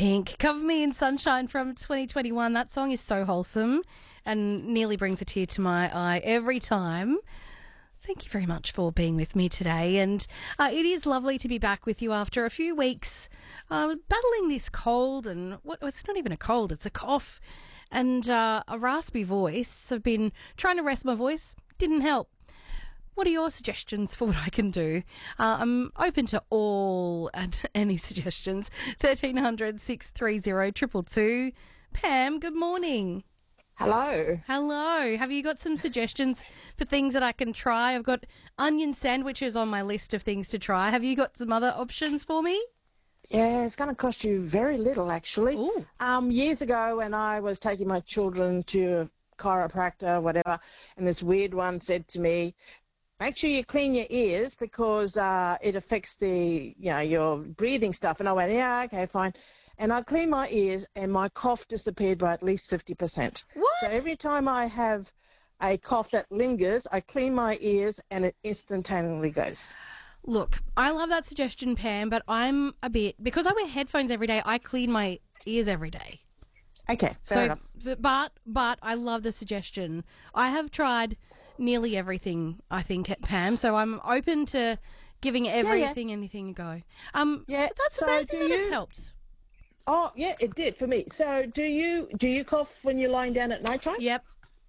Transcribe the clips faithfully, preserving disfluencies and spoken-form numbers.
Pink, Cover Me in Sunshine from twenty twenty-one. That song is so wholesome and nearly brings a tear to my eye every time. Thank you very much for being with me today. And uh, it is lovely to be back with you after a few weeks uh, battling this cold and what it's not even a cold, it's a cough and uh, a raspy voice. I've been trying to rest my voice, didn't help. What are your suggestions for what I can do? Uh, I'm open to all and any suggestions. thirteen hundred, six three zero, two two two. Pam, good morning. Hello. Hello. Have you got some suggestions for things that I can try? I've got onion sandwiches on my list of things to try. Have you got some other options for me? Yeah, it's going to cost you very little, actually. Ooh. Um, years ago, when I was taking my children to a chiropractor, whatever, and this weird one said to me, make sure you clean your ears because uh, it affects the, you know, your breathing stuff. And I went, yeah, okay, fine. And I cleaned my ears and my cough disappeared by at least fifty percent. What? So every time I have a cough that lingers, I clean my ears and it instantaneously goes. Look, I love that suggestion, Pam, but I'm a bit, because I wear headphones every day, I clean my ears every day. Okay, fair So, enough. but, but I love the suggestion. I have tried nearly everything, I think, at Pam, so I'm open to giving everything, anything a go. Um, Yeah, that's so a bad thing do that it's you- helped. Oh, yeah, it did for me. So do you do you cough when you're lying down at night time? Yep.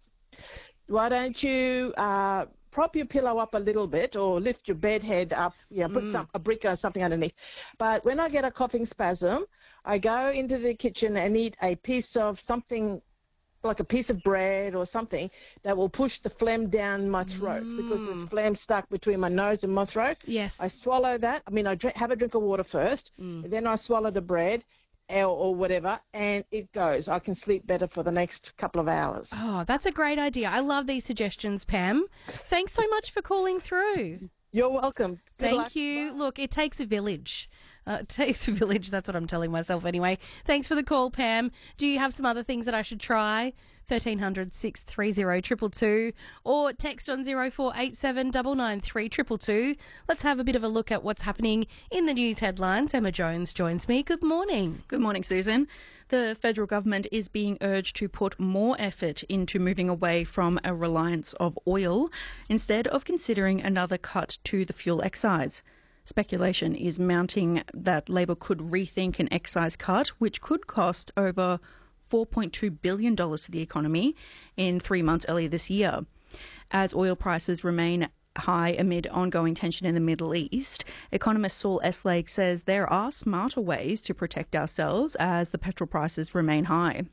Why don't you uh, prop your pillow up a little bit or lift your bed head up, you know, put some, a brick or something underneath. But when I get a coughing spasm, I go into the kitchen and eat a piece of something like a piece of bread or something that will push the phlegm down my throat because there's phlegm stuck between my nose and my throat. Yes. I swallow that. I mean, I drink, have a drink of water first, and then I swallow the bread or, or whatever, and it goes. I can sleep better for the next couple of hours. Oh, that's a great idea. I love these suggestions, Pam. Thanks so much for calling through. You're welcome. Good Thank luck. you. Look, it takes a village. Uh, it takes a village. That's what I'm telling myself anyway. Thanks for the call, Pam. Do you have some other things that I should try? thirteen hundred, six three zero, two two two or text on zero four eight seven, nine nine three, two two two. Let's have a bit of a look at what's happening in the news headlines. Emma Jones joins me. Good morning. Good morning, Susan. The federal government is being urged to put more effort into moving away from a reliance of oil instead of considering another cut to the fuel excise. Speculation is mounting that Labor could rethink an excise cut, which could cost over four point two billion dollars to the economy in three months earlier this year. As oil prices remain high amid ongoing tension in the Middle East, economist Saul Eslake says there are smarter ways to protect ourselves as the petrol prices remain high.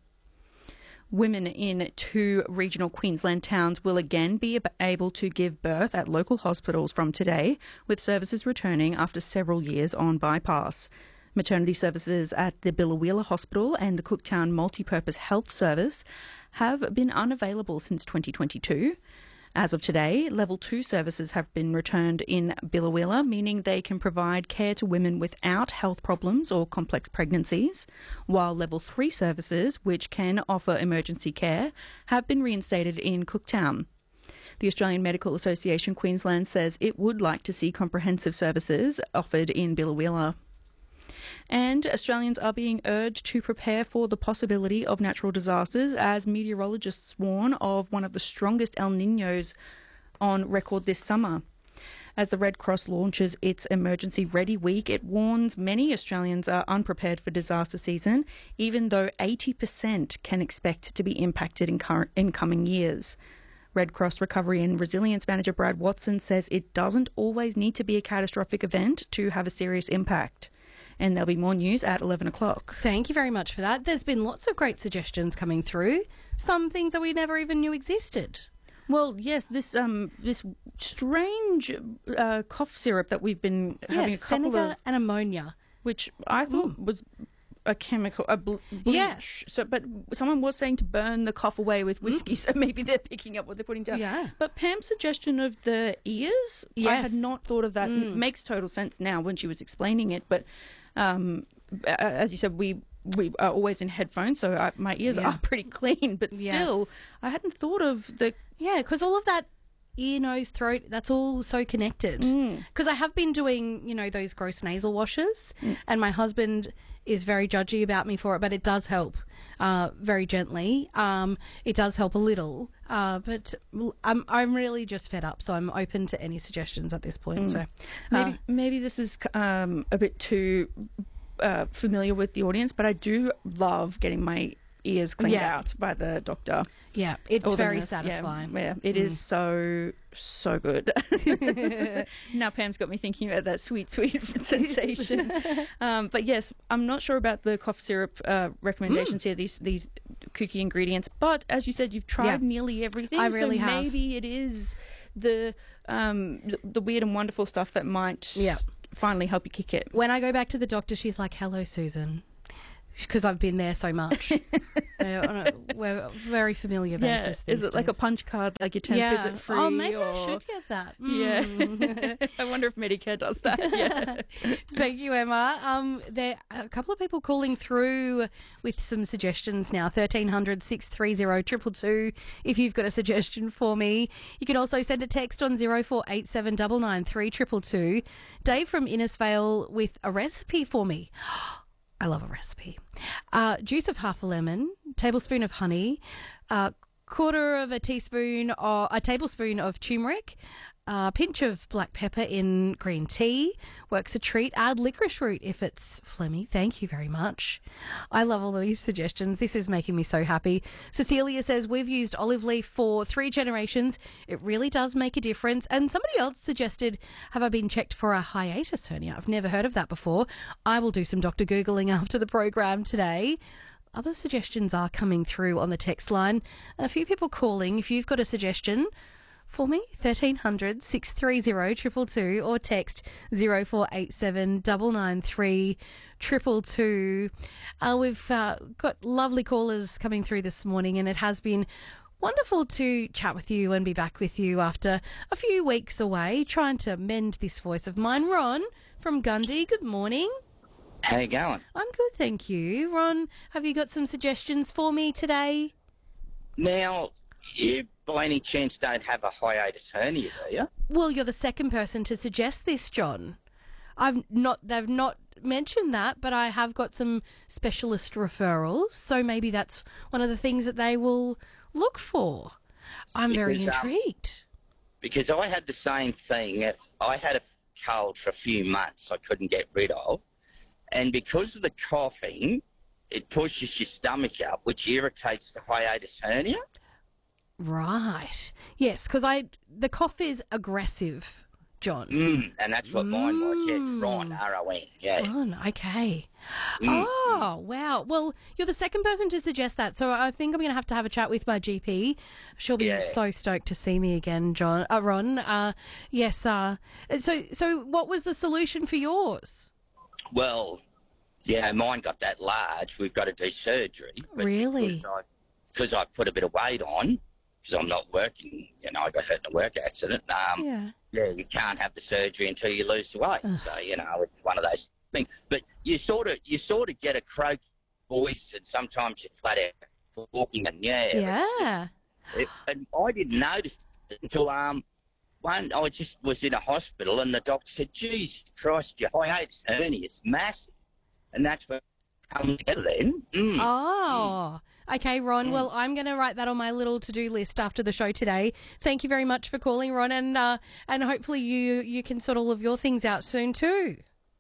Women in two regional Queensland towns will again be able to give birth at local hospitals from today, with services returning after several years on bypass. Maternity services at the Billawheeler Hospital and the Cooktown Multipurpose Health Service have been unavailable since twenty twenty-two. As of today, Level two services have been returned in Billawheeler, meaning they can provide care to women without health problems or complex pregnancies, while Level three services, which can offer emergency care, have been reinstated in Cooktown. The Australian Medical Association Queensland says it would like to see comprehensive services offered in Billawheeler. And Australians are being urged to prepare for the possibility of natural disasters as meteorologists warn of one of the strongest El Niños on record this summer. As the Red Cross launches its Emergency Ready Week, it warns many Australians are unprepared for disaster season, even though eighty percent can expect to be impacted in, current, in coming years. Red Cross Recovery and Resilience Manager Brad Watson says it doesn't always need to be a catastrophic event to have a serious impact. And there'll be more news at eleven o'clock. Thank you very much for that. There's been lots of great suggestions coming through. Some things that we never even knew existed. Well, yes, this um this strange uh, cough syrup that we've been having Yeah, a couple Seneca of, and ammonia. which I thought was a chemical, a bl- bleach. Yes. So, but someone was saying to burn the cough away with whiskey, so maybe they're picking up what they're putting down. Yeah. But Pam's suggestion of the ears, I Yes. had not thought of that. It makes total sense now when she was explaining it. But um, a- as you said, we we are always in headphones, so I, my ears Yeah. are pretty clean. But still, Yes. I hadn't thought of the. Yeah, because all of that ear, nose, throat, that's all so connected. Because I have been doing, you know, those gross nasal washes, and my husband is very judgy about me for it, but it does help uh, very gently. Um, it does help a little, uh, but I'm I'm really just fed up, so I'm open to any suggestions at this point. Mm. So uh, maybe maybe this is um, a bit too uh, familiar with the audience, but I do love getting my ears cleaned Yeah. out by the doctor. yeah, it's Or the very nurse. satisfying. Yeah, yeah, it is so so good. Now Pam's got me thinking about that sweet, sweet sensation. Um, but yes, I'm not sure about the cough syrup uh, recommendations here. These these kooky ingredients, but as you said, you've tried Yeah. nearly everything. I really so have. maybe it is the um, the, the weird and wonderful stuff that might Yeah. finally help you kick it. When I go back to the doctor, she's like, "Hello, Susan," because I've been there so much. Uh, on a, we're very familiar Yeah, basis. is these it like a days. punch card, like your tenth Yeah. visit free? Oh, maybe or... I should get that. Yeah, Mm. I wonder if Medicare does that. Yeah. Thank you, Emma. Um, there are a couple of people calling through with some suggestions now. thirteen hundred, six three zero, two two two if you've got a suggestion for me. You can also send a text on zero four eight seven nine nine three two two two. Dave from Innisfail with a recipe for me. I love a recipe. Uh, juice of half a lemon, tablespoon of honey, uh, quarter of a teaspoon or a tablespoon of turmeric, a pinch of black pepper in green tea. Works a treat. Add licorice root if it's phlegmy. Thank you very much. I love all of these suggestions. This is making me so happy. Cecilia says, we've used olive leaf for three generations. It really does make a difference. And somebody else suggested, have I been checked for a hiatus hernia? I've never heard of that before. I will do some Doctor Googling after the program today. Other suggestions are coming through on the text line. A few people calling. If you've got a suggestion for me, thirteen hundred, six three zero, two two two or text zero four eight seven nine nine three two two two. Uh, we've uh, got lovely callers coming through this morning, and it has been wonderful to chat with you and be back with you after a few weeks away, trying to mend this voice of mine. Ron from Gundy, good morning. How you going? I'm good, thank you. Ron, have you got some suggestions for me today? Now, you by any chance don't have a hiatus hernia, do you? Well, you're the second person to suggest this, John. I've not, they've not mentioned that, but I have got some specialist referrals, so maybe that's one of the things that they will look for. I'm very Because, um, intrigued. Because I had the same thing. I had a cold for a few months I couldn't get rid of. And because of the coughing, it pushes your stomach up, which irritates the hiatus hernia. Right. Yes, because I the cough is aggressive, John. Mm, and that's what mine was. Yeah, it's Ron, R O N. Yeah. Ron, okay. Mm, Oh, wow. Well, you're the second person to suggest that, so I think I'm going to have to have a chat with my G P. She'll be Yeah. so stoked to see me again, John. Uh, Ron. Uh, yes. Uh, so, so what was the solution for yours? Well, yeah, mine got that large. We've got to do surgery. But Really? Because I, because I put a bit of weight on, because I'm not working, you know, I got hurt in a work accident. Um, Yeah. yeah, you can't have the surgery until you lose the weight. So, you know, it's one of those things. But you sort of you sort of get a croaky voice, and sometimes you're flat out talking, and yeah. Yeah. It, and I didn't notice it until um one I just was in a hospital, and the doctor said, "Geez, Christ, your hiatus hernia is massive," and that's what comes together then. Mm. Oh, okay, Ron. Well, I'm going to write that on my little to-do list after the show today. Thank you very much for calling, Ron, and uh, and hopefully you you can sort all of your things out soon too.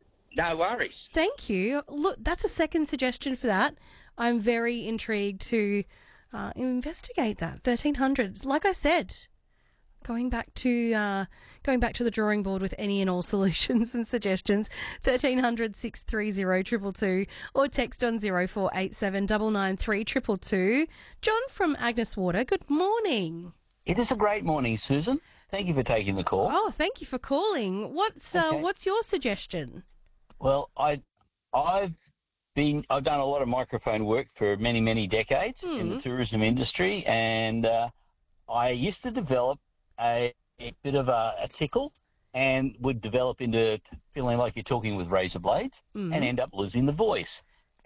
No worries. Thank you. Look, that's a second suggestion for that. I'm very intrigued to uh, investigate that. thirteen hundreds, like I said, going back to uh, going back to the drawing board with any and all solutions and suggestions. thirteen hundred, six three zero, two two two or text on zero four eight seven nine nine three two two two. John from Agnes Water, good morning. It is a great morning, Susan. Thank you for taking the call. Oh, thank you for calling. What's uh, Okay. what's your suggestion? Well, I, I've been, I've done a lot of microphone work for many, many decades in the tourism industry, and uh, I used to develop a, a bit of a, a tickle, and would develop into feeling like you're talking with razor blades, and end up losing the voice.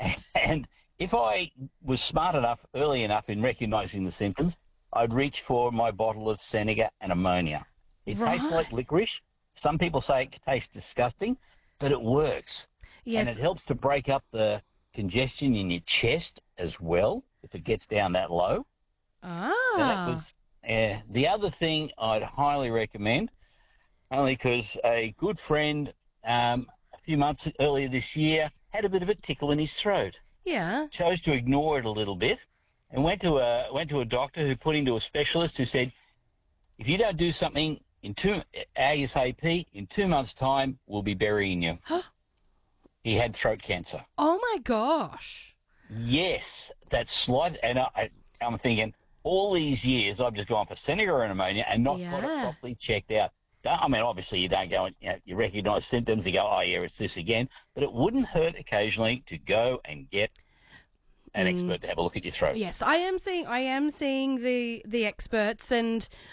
And if I was smart enough, early enough in recognising the symptoms, I'd reach for my bottle of Seneca and ammonia. It tastes Right. like licorice. Some people say it tastes disgusting, but it works. Yes. And it helps to break up the congestion in your chest as well, if it gets down that low. Ah. Now, that was, uh, the other thing I'd highly recommend, only because a good friend um, a few months earlier this year had a bit of a tickle in his throat. Yeah. Chose to ignore it a little bit and went to a went to a doctor who put him to a specialist who said, if you don't do something in two ASAP, in two months' time, we'll be burying you. He had throat cancer. Oh my gosh. Yes, that's slight. And I, I'm thinking, all these years I've just gone for Seneca or pneumonia and not got it Yeah. properly checked out. I mean, obviously you don't go and you, know, you recognise symptoms, you go, oh yeah, it's this again. But it wouldn't hurt occasionally to go and get an expert to have a look at your throat. Yes, I am seeing I am seeing the the experts, and